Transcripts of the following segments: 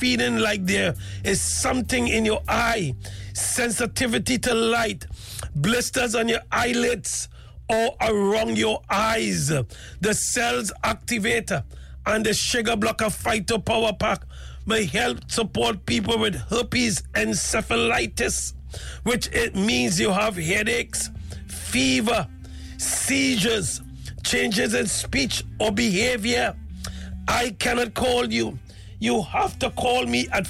feeling like there is something in your eye, sensitivity to light, blisters on your eyelids or around your eyes, the cells activator and the sugar blocker phyto power pack may help support people with herpes encephalitis, which it means you have headaches, fever, seizures, changes in speech or behavior. I cannot call you. You have to call me at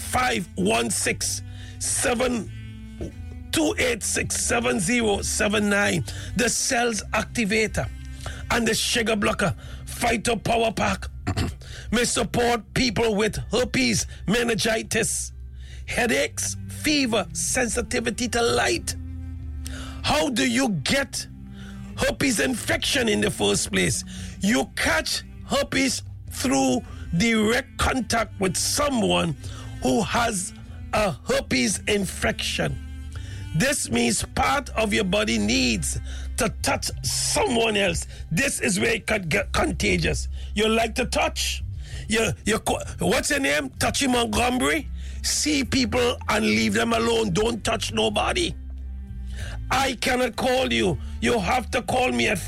516-286-7079. The cells activator and the sugar blocker phyto power pack may support people with herpes, meningitis, headaches, fever, sensitivity to light. How do you get herpes infection in the first place? You catch herpes through direct contact with someone who has a herpes infection. This means part of your body needs to touch someone else. This is where it could get contagious. You like to touch? What's your name? Touchy Montgomery? See people and leave them alone. Don't touch nobody. I cannot call you. You have to call me at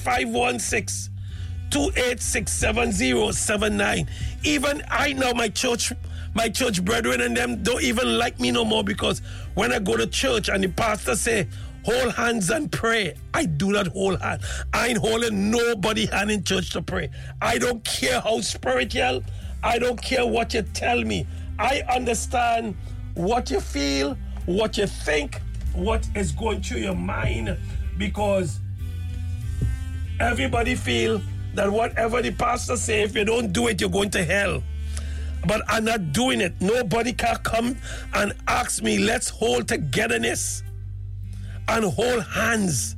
516-286-7079. Even I know my church brethren and them don't even like me no more, because when I go to church and the pastor say, hold hands and pray, I do not hold hand. I ain't holding nobody hand in church to pray. I don't care how spiritual. I don't care what you tell me. I understand what you feel, what you think, what is going through your mind, because everybody feel that whatever the pastor say, if you don't do it, you're going to hell. But I'm not doing it. Nobody can come and ask me, let's hold togetherness and hold hands.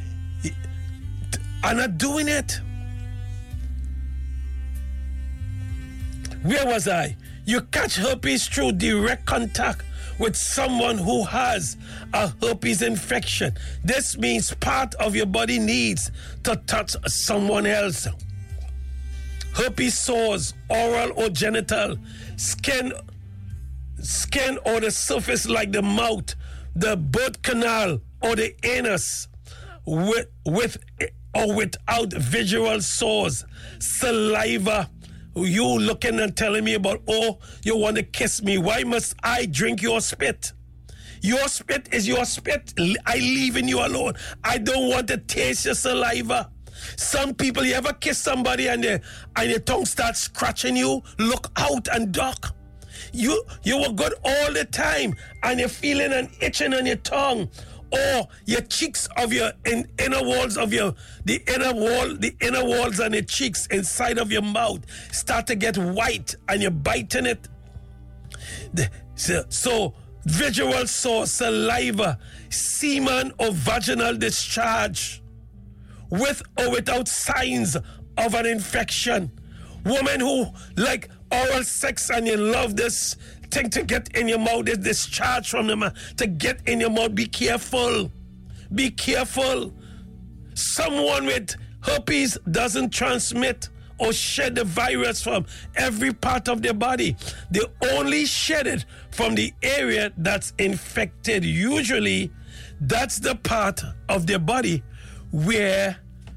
I'm not doing it. Where was I? You catch herpes through direct contact with someone who has a herpes infection. This means part of your body needs to touch someone else. Herpes sores, oral or genital, skin or the surface like the mouth, the birth canal or the anus, with or without visual sores, saliva. You looking and telling me about, oh, you want to kiss me. Why must I drink your spit? Your spit is your spit. I leaving you alone. I don't want to taste your saliva. Some people, you ever kiss somebody and your tongue starts scratching you? Look out and duck. You were good all the time and you're feeling an itching on your tongue, or your cheeks of your inner walls of the inner walls and the cheeks inside of your mouth start to get white and you're biting it. So visual sore, saliva, semen or vaginal discharge, with or without signs of an infection. Women who like oral sex and you love this thing to get in your mouth, this discharge from the mouth to get in your mouth. Be careful. Be careful. Someone with herpes doesn't transmit or shed the virus from every part of their body. They only shed it from the area that's infected. Usually, that's the part of their body where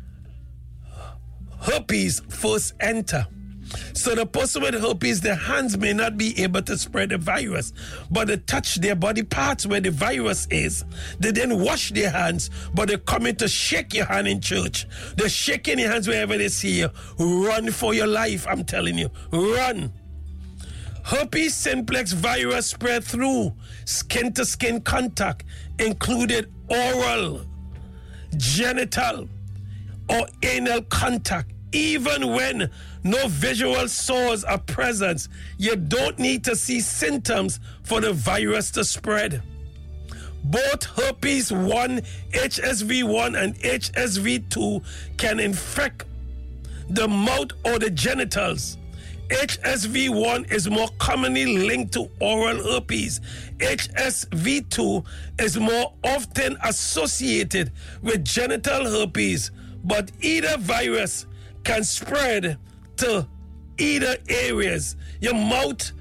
herpes first enter. So the person with herpes, their hands may not be able to spread the virus, but they touch their body parts where the virus is. They then wash their hands, but they come in to shake your hand in church. They're shaking your hands wherever they see you. Run for your life, I'm telling you. Run. Herpes simplex virus spread through skin-to-skin contact, included oral, genital, or anal contact. Even when no visual sores are present, you don't need to see symptoms for the virus to spread. Both herpes 1, HSV1 and HSV2 can infect the mouth or the genitals. HSV1 is more commonly linked to oral herpes. HSV2 is more often associated with genital herpes, but either virus can spread to either areas. Your mouth